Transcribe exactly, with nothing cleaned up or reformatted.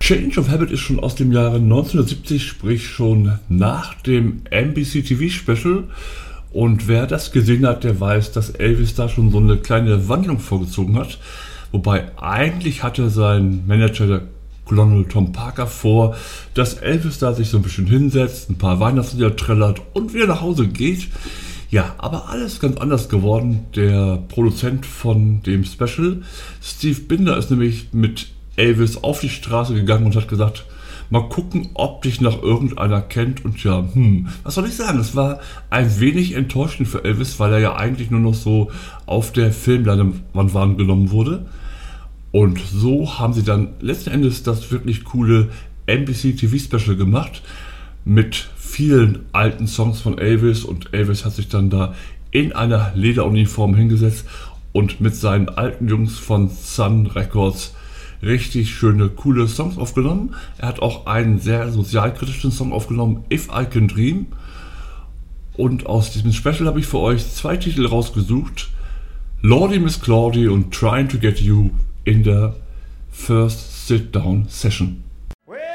Change of Habit ist schon aus dem Jahre neunzehnhundertsiebzig, sprich schon nach dem N B C T V-Special. Und wer das gesehen hat, der weiß, dass Elvis da schon so eine kleine Wandlung vorgezogen hat. Wobei eigentlich hatte sein Manager, der Colonel Tom Parker, vor, dass Elvis da sich so ein bisschen hinsetzt, ein paar Weihnachtslieder trällert und wieder nach Hause geht. Ja, aber alles ganz anders geworden. Der Produzent von dem Special, Steve Binder, ist nämlich mit Elvis auf die Straße gegangen und hat gesagt, mal gucken, ob dich noch irgendeiner kennt. Und ja, hm, was soll ich sagen? Es war ein wenig enttäuschend für Elvis, weil er ja eigentlich nur noch so auf der Filmleinwand wahrgenommen wurde. Und so haben sie dann letzten Endes das wirklich coole N B C T V-Special gemacht mit vielen alten Songs von Elvis. Und Elvis hat sich dann da in einer Lederuniform hingesetzt und mit seinen alten Jungs von Sun Records richtig schöne, coole Songs aufgenommen. Er hat auch einen sehr sozialkritischen Song aufgenommen, If I Can Dream. Und aus diesem Special habe ich für euch zwei Titel rausgesucht. Lordy Miss Claudie und Trying to Get You in der First Sit Down Session.